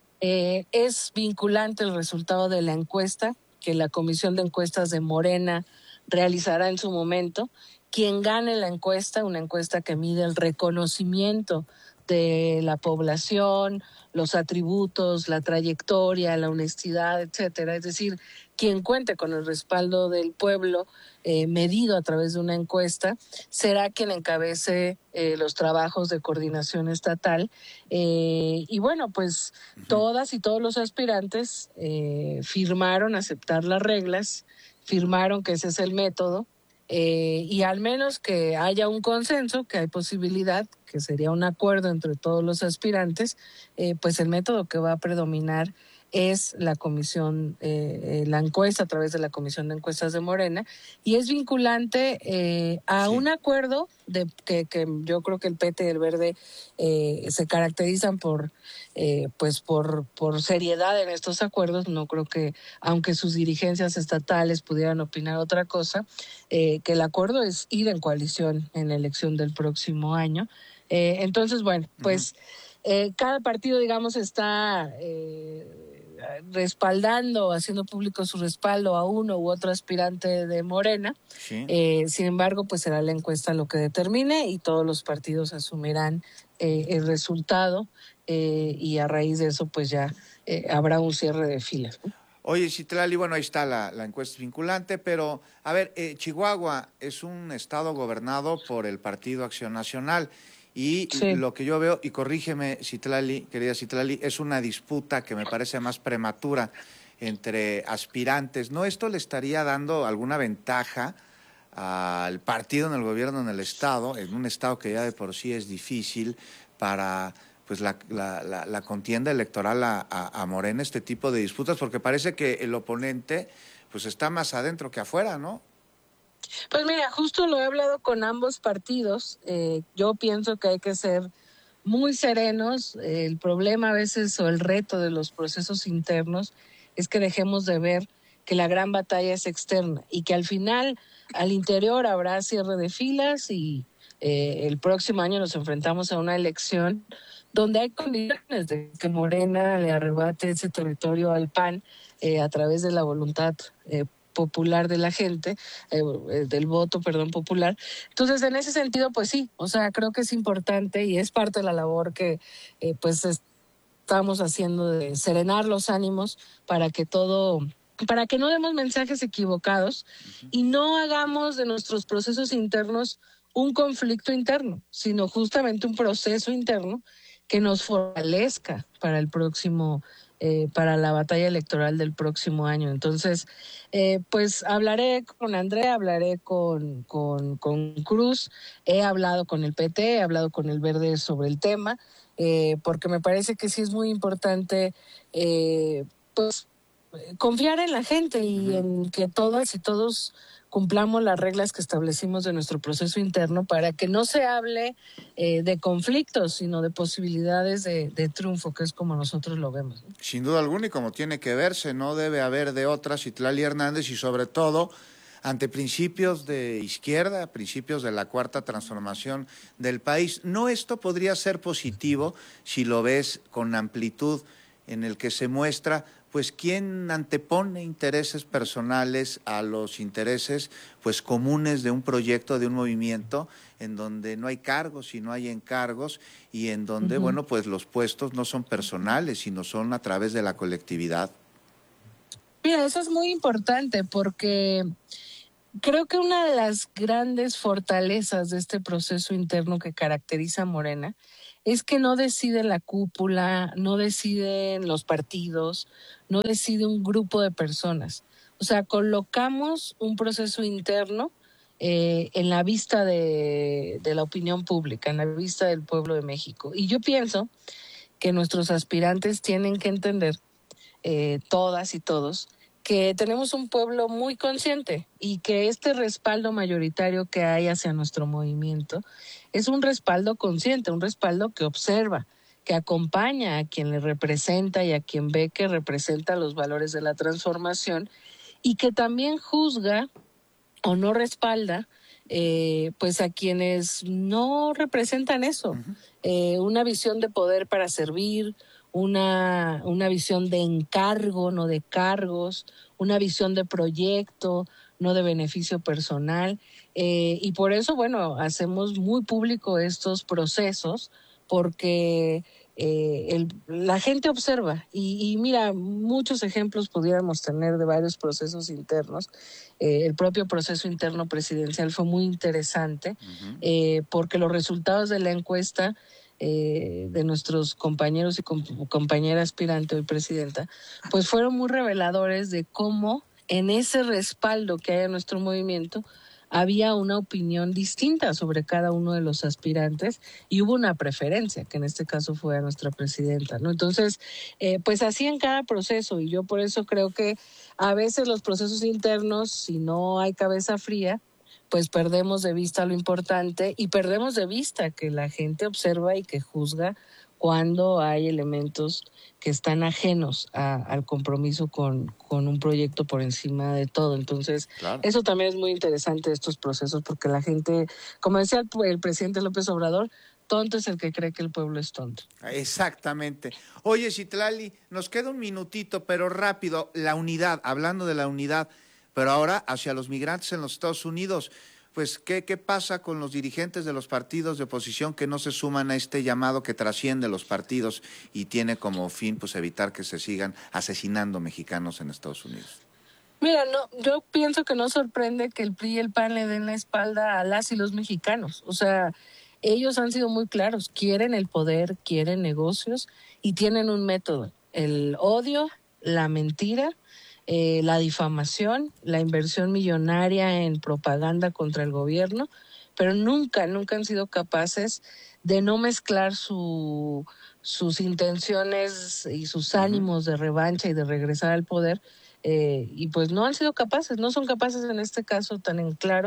Eh, es vinculante el resultado de la encuesta que la Comisión de Encuestas de Morena realizará en su momento. Quien gane la encuesta, una encuesta que mide el reconocimiento de la población, los atributos, la trayectoria, la honestidad, etcétera. Es decir, quien cuente con el respaldo del pueblo eh, medido a través de una encuesta será quien encabece eh, los trabajos de coordinación estatal. Eh, y bueno, pues uh-huh. todas y todos los aspirantes eh, firmaron aceptar las reglas, firmaron que ese es el método. Eh, y al menos que haya un consenso, que hay posibilidad, que sería un acuerdo entre todos los aspirantes, eh, pues el método que va a predominar es la comisión, eh, la encuesta a través de la Comisión de Encuestas de Morena, y es vinculante eh, a sí. un acuerdo de que, que yo creo que el P T y el Verde eh, se caracterizan por eh, pues por por seriedad en estos acuerdos. No creo que, aunque sus dirigencias estatales pudieran opinar otra cosa, eh, que el acuerdo es ir en coalición en la elección del próximo año. Eh, entonces, bueno, pues uh-huh. eh, cada partido, digamos, está eh, respaldando, haciendo público su respaldo a uno u otro aspirante de Morena. Sí. Eh, sin embargo, pues será la encuesta lo que determine y todos los partidos asumirán eh, el resultado eh, y a raíz de eso pues ya eh, habrá un cierre de filas, ¿no? Oye, Citlali, bueno, ahí está la, la encuesta vinculante, pero a ver, eh, Chihuahua es un estado gobernado por el Partido Acción Nacional. Y sí. lo que yo veo, y corrígeme, Citlali, querida Citlali, es una disputa que me parece más prematura entre aspirantes. ¿No esto le estaría dando alguna ventaja al partido en el gobierno, en el estado, en un estado que ya de por sí es difícil para pues la, la, la, la contienda electoral a, a, a Morena, este tipo de disputas? Porque parece que el oponente pues está más adentro que afuera, ¿no? Pues mira, justo lo he hablado con ambos partidos. Eh, yo pienso que hay que ser muy serenos. Eh, el problema a veces o el reto de los procesos internos es que dejemos de ver que la gran batalla es externa y que al final, al interior habrá cierre de filas y eh, el próximo año nos enfrentamos a una elección donde hay condiciones de que Morena le arrebate ese territorio al P A N eh, a través de la voluntad eh, popular de la gente, eh, del voto, perdón, popular. Entonces, en ese sentido, pues sí, o sea, creo que es importante y es parte de la labor que eh, pues estamos haciendo de serenar los ánimos para que todo, para que no demos mensajes equivocados uh-huh. y no hagamos de nuestros procesos internos un conflicto interno, sino justamente un proceso interno que nos fortalezca para el próximo Eh, para la batalla electoral del próximo año. Entonces, eh, pues hablaré con Andrea, hablaré con, con, con Cruz, he hablado con el P T, he hablado con el Verde sobre el tema, eh, porque me parece que sí es muy importante, eh, pues, confiar en la gente y uh-huh. en que todas y todos cumplamos las reglas que establecimos de nuestro proceso interno para que no se hable eh, de conflictos, sino de posibilidades de, de triunfo, que es como nosotros lo vemos, ¿no? Sin duda alguna, y como tiene que verse, no debe haber de otra, Citlali Hernández, y sobre todo ante principios de izquierda, principios de la cuarta transformación del país. ¿No esto podría ser positivo si lo ves con amplitud, en el que se muestra pues quién antepone intereses personales a los intereses pues comunes de un proyecto, de un movimiento, en donde no hay cargos y no hay encargos, y en donde, uh-huh. bueno, pues los puestos no son personales, sino son a través de la colectividad? Mira, eso es muy importante porque creo que una de las grandes fortalezas de este proceso interno que caracteriza a Morena es que no decide la cúpula, no deciden los partidos, no decide un grupo de personas. O sea, colocamos un proceso interno eh, en la vista de, de la opinión pública, en la vista del pueblo de México. Y yo pienso que nuestros aspirantes tienen que entender, eh, todas y todos, que tenemos un pueblo muy consciente y que este respaldo mayoritario que hay hacia nuestro movimiento es un respaldo consciente, un respaldo que observa, que acompaña a quien le representa y a quien ve que representa los valores de la transformación, y que también juzga o no respalda eh, pues a quienes no representan eso. Uh-huh. Eh, una visión de poder para servir, Una, una visión de encargo, no de cargos, una visión de proyecto, no de beneficio personal. Eh, y por eso, bueno, hacemos muy público estos procesos, porque eh, el, la gente observa. Y, y mira, muchos ejemplos pudiéramos tener de varios procesos internos. Eh, el propio proceso interno presidencial fue muy interesante, uh-huh. eh, porque los resultados de la encuesta Eh, de nuestros compañeros y comp- compañera aspirante hoy presidenta, pues fueron muy reveladores de cómo en ese respaldo que hay a nuestro movimiento había una opinión distinta sobre cada uno de los aspirantes y hubo una preferencia, que en este caso fue a nuestra presidenta, ¿no? Entonces, eh, pues así en cada proceso, y yo por eso creo que a veces los procesos internos, si no hay cabeza fría, pues perdemos de vista lo importante y perdemos de vista que la gente observa y que juzga cuando hay elementos que están ajenos a, al compromiso con, con un proyecto por encima de todo. Entonces, claro. Eso también es muy interesante de estos procesos, porque la gente, como decía el, el presidente López Obrador, tonto es el que cree que el pueblo es tonto. Exactamente. Oye, Citlali, nos queda un minutito, pero rápido, la unidad, hablando de la unidad, pero ahora hacia los migrantes en los Estados Unidos, pues ¿qué, qué pasa con los dirigentes de los partidos de oposición que no se suman a este llamado que trasciende los partidos y tiene como fin pues evitar que se sigan asesinando mexicanos en Estados Unidos? Mira, no, yo pienso que no sorprende que el P R I y el P A N le den la espalda a las y los mexicanos. O sea, ellos han sido muy claros, quieren el poder, quieren negocios y tienen un método: el odio, la mentira, Eh, la difamación, la inversión millonaria en propaganda contra el gobierno, pero nunca, nunca han sido capaces de no mezclar su, sus intenciones y sus ánimos de revancha y de regresar al poder, eh, y pues no han sido capaces, no son capaces en este caso tan en claro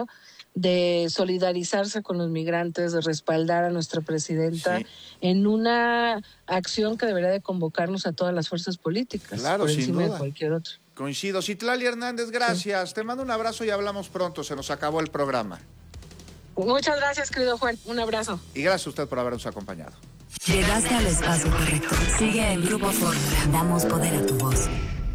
de solidarizarse con los migrantes, de respaldar a nuestra presidenta, sí, en una acción que debería de convocarnos a todas las fuerzas políticas, claro, por sin encima duda. de cualquier otro. Coincido. Citlali Hernández, gracias. Sí. Te mando un abrazo y hablamos pronto. Se nos acabó el programa. Muchas gracias, querido Juan. Un abrazo. Y gracias a usted por habernos acompañado. Llegaste al espacio correcto. Sigue el Grupo Fórmula. Damos poder a tu voz.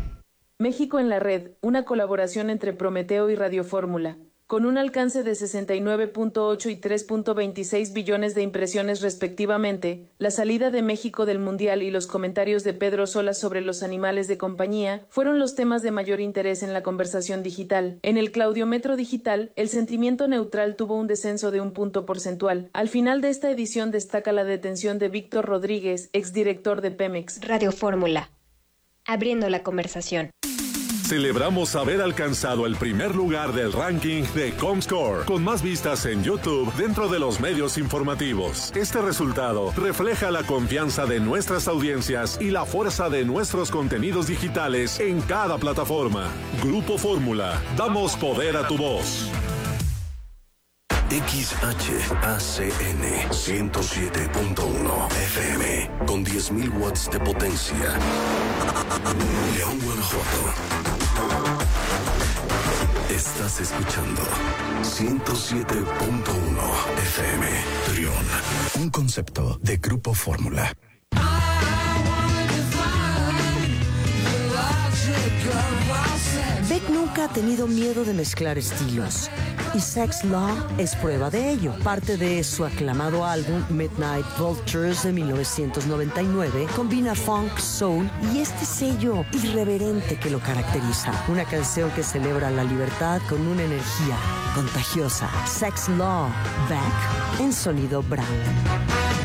México en la red, una colaboración entre Prometeo y Radio Fórmula. Con un alcance de sesenta y nueve punto ocho y tres punto veintiséis billones de impresiones respectivamente, la salida de México del Mundial y los comentarios de Pedro Sola sobre los animales de compañía fueron los temas de mayor interés en la conversación digital. En el Claudiometro Digital, el sentimiento neutral tuvo un descenso de un punto porcentual. Al final de esta edición destaca la detención de Víctor Rodríguez, exdirector de Pemex. Radio Fórmula. Abriendo la conversación. Celebramos haber alcanzado el primer lugar del ranking de Comscore, con más vistas en YouTube dentro de los medios informativos. Este resultado refleja la confianza de nuestras audiencias y la fuerza de nuestros contenidos digitales en cada plataforma. Grupo Fórmula, damos poder a tu voz. X H A C N ciento siete punto uno F M con diez mil watts de potencia. León, Guanajuato. Estás escuchando ciento siete punto uno F M. Trión, un concepto de Grupo Fórmula. Beck nunca ha tenido miedo de mezclar estilos, y Sex Law es prueba de ello. Parte de su aclamado álbum Midnight Vultures de mil novecientos noventa y nueve combina funk, soul y este sello irreverente que lo caracteriza. Una canción que celebra la libertad con una energía contagiosa. Sex Law, Beck en sonido Brown.